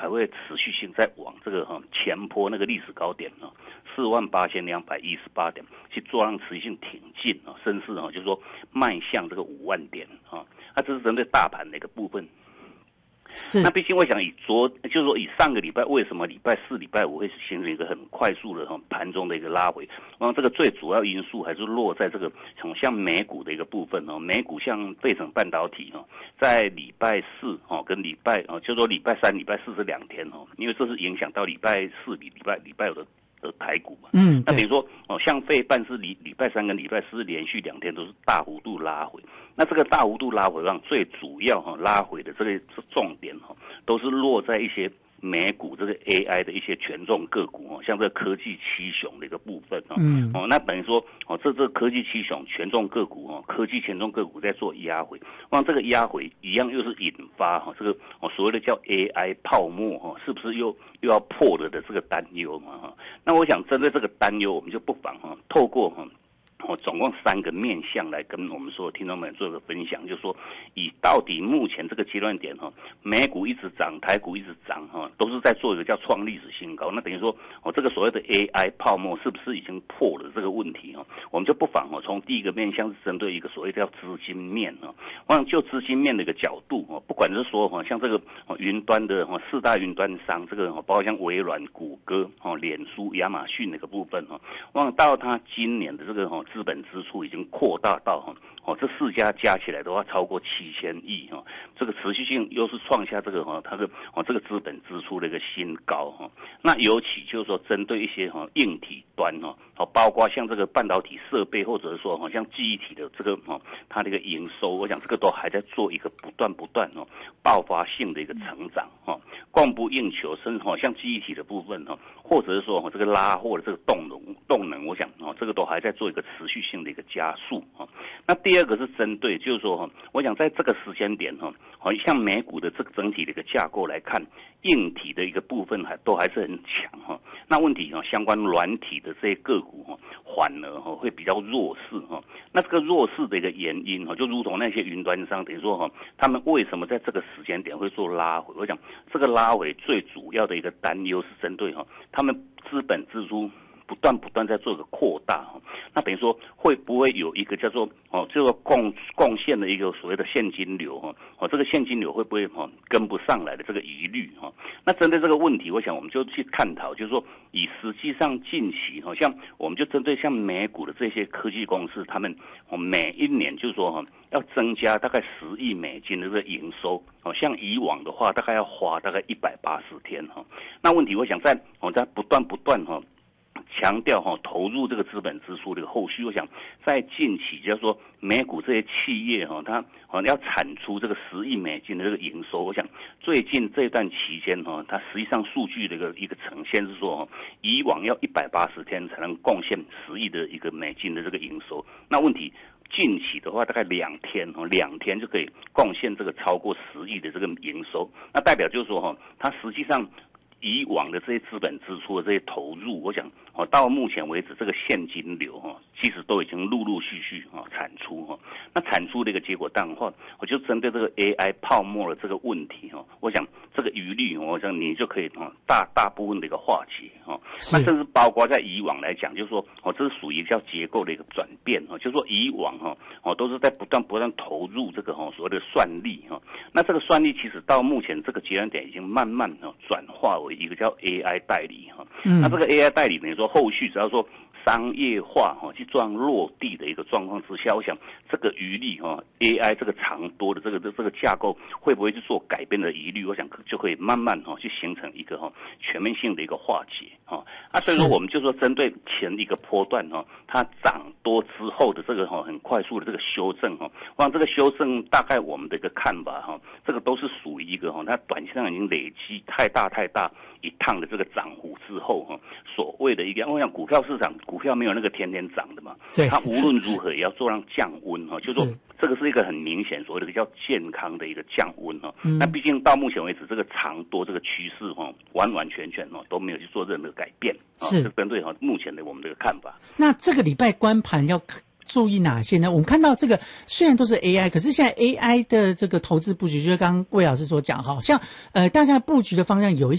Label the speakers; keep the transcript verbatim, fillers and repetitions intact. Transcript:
Speaker 1: 会持续性在往这个哈前波那个历史高点啊四万八千两百一十八点去做让持续性挺进啊，甚至啊就是说迈向这个五万点啊，那这是针对大盘的一个部分。
Speaker 2: 是，
Speaker 1: 那毕竟我想以昨就是说以上个礼拜为什么礼拜四、礼拜五会形成一个很快速的哈盘中的一个拉回？那么这个最主要因素还是落在这个像美股的一个部分哦，美股像费城半导体哦，在礼拜四哦跟礼拜哦，就是说礼拜三、礼拜四这两天哦，因为这是影响到礼拜四、礼拜礼拜五的。的台股嘛，
Speaker 2: 嗯，
Speaker 1: 那比如说哦，像费半是礼礼拜三跟礼拜四连续两天都是大幅度拉回，那这个大幅度拉回让最主要哈、哦、拉回的这个重点哈、哦，都是落在一些美股这个 A I 的一些权重个股哦，像这个科技七雄的一个部分哦，嗯，哦，那等于说哦，这这科技七雄权重个股哦，科技权重个股在做压回，让这个压回一样又是引发哈、哦、这个哦所谓的叫 A I 泡沫哈、哦，是不是又又要破了的这个担忧嘛哈？那我想针对这个担忧，我们就不妨哈、哦、透过哈。哦，总共三个面向来跟我们所有听众们做一个分享，就是说，以到底目前这个阶段点哈，美股一直涨，台股一直涨哈，都是在做一个叫创历史新高。那等于说，哦，这个所谓的 A I 泡沫是不是已经破了这个问题哈？我们就不妨哦，从第一个面向是针对一个所谓叫资金面哈，我想就资金面的一个角度哦，不管是说哈，像这个云端的哈四大云端商，这个包括像微软、谷歌、哦脸书、亚马逊那个部分哈，我想到它今年的这个哈。资本支出已经扩大到哈哦，这四家加起来的话超过七千亿哈，这个持续性又是创下这个哈它的哦这个资本支出的一个新高哈。那尤其就是说针对一些哈硬体端哈，哦包括像这个半导体设备或者是说哈像记忆体的这个哈它的一个营收，我想这个都还在做一个不断不断哦爆发性的一个成长哈，供不应求，甚至哈像记忆体的部分哈，或者是说哈这个拉货的这个动能动能，我想哦这个都还在做一个持续性的一个加速哈。那第二个是针对，就是说哈，我想在这个时间点哈，好像美股的这个整体的一个架构来看，硬体的一个部分还都还是很强哈。那问题哈，相关软体的这些个股哈，反而哈会比较弱势哈。那这个弱势的一个原因哈，就如同那些云端商，等于说哈，他们为什么在这个时间点会做拉回？我想这个拉回最主要的一个担忧是针对哈，他们资本支出。不断不断在做一个扩大哈，那等于说会不会有一个叫做哦这个贡贡献的一个所谓的现金流哈，哦这个现金流会不会哈跟不上来的这个疑虑哈？那针对这个问题，我想我们就去探讨，就是说以实际上近期哈，像我们就针对像美股的这些科技公司，他们哦每一年就是说哈要增加大概十亿美金的这个营收哦，像以往的话大概要花大概一百八十天哈。那问题我想在我在不断不断哈。强调哈投入这个资本支出的后续，我想在近期就是说美股这些企业哈，它哦要产出这个十亿美金的这个营收，我想最近这段期间哈，它实际上数据的一个一个呈现是说，以往要一百八十天才能贡献十亿的一个美金的这个营收，那问题近期的话大概两天哦，两天就可以贡献这个超过十亿的这个营收，那代表就是说哈，它实际上。以往的这些资本支出的这些投入，我想哦，到目前为止这个现金流哈，其实都已经陆陆续续啊产出哈。那产出的一个结果当然话，我就针对这个 A I 泡沫的这个问题哈，我想这个疑虑，我想你就可以啊大大部分的一个化解哈。那甚至包括在以往来讲，就是说哦，这是属于叫结构的一个转变哈，就是说以往哈哦都是在不断不断投入这个哈所谓的算力哈。那这个算力其实到目前这个阶段点已经慢慢啊转化为一个叫 A I 代理哈，嗯、那这个 A I 代理呢，说后续只要说商业化哈，去做落地的一个状况之下，我想这个余力哈 ，A I 这个长多的这个这这个架构会不会去做改变的疑虑？我想就可以慢慢哈去形成一个哈全面性的一个化解哈。啊，所以说我们就说针对前一个波段哈，它涨多之后的这个哈很快速的这个修正哈，我想这个修正大概我们的一个看法哈，这个都是属于一个哈，它短期上已经累积太大太大一趟的这个涨幅之后哈，所谓的一个，我想股票市场。股票没有那个天天涨的嘛，它无论如何也要做让降温哈，就是说这个是一个很明显所谓的叫健康的一个降温哈。嗯、那毕竟到目前为止，这个长多这个趋势哈，完完全全哦都没有去做任何改变，是针对哈目前的我们的看法。
Speaker 2: 那这个礼拜关盘要注意哪些呢？我们看到这个虽然都是 A I， 可是现在 A I 的这个投资布局，就是刚刚魏老师所讲，好像呃大家布局的方向有一